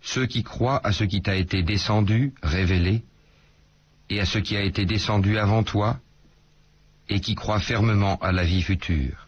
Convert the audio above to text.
ceux qui croient à ce qui t'a été descendu, révélé, et à ce qui a été descendu avant toi, et qui croient fermement à la vie future.